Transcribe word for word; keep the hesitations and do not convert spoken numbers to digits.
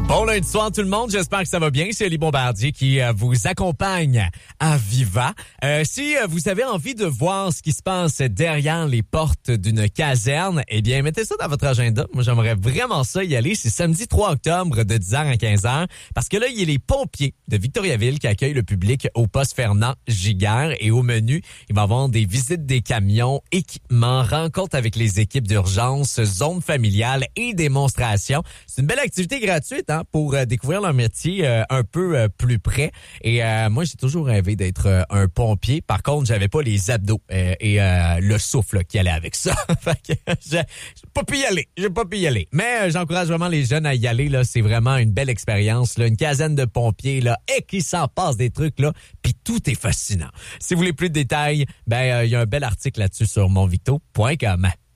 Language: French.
Bon lundi soir tout le monde, j'espère que ça va bien. C'est Oli Bombardier qui euh, vous accompagne à Viva. Euh, si euh, vous avez envie de voir ce qui se passe derrière les portes d'une caserne, eh bien mettez ça dans votre agenda. Moi j'aimerais vraiment ça y aller. C'est samedi trois octobre de dix heures à quinze heures parce que là il y a les pompiers de Victoriaville qui accueillent le public au poste Fernand Giguère et au menu, il va y avoir des visites des camions, équipements, rencontres avec les équipes d'urgence, zone familiale et démonstrations. C'est une belle activité gratuite hein, pour euh, découvrir leur métier euh, un peu euh, plus près. Et euh, moi, j'ai toujours rêvé d'être euh, un pompier. Par contre, j'avais pas les abdos euh, et euh, le souffle là, qui allait avec ça. Fait que j'ai, j'ai pas pu y aller. J'ai pas pu y aller. Mais euh, j'encourage vraiment les jeunes à y aller. Là, c'est vraiment une belle expérience. Là, une quinzaine de pompiers là, et qui s'en passe des trucs là. Puis tout est fascinant. Si vous voulez plus de détails, ben il euh, y a un bel article là-dessus sur monvicto point com.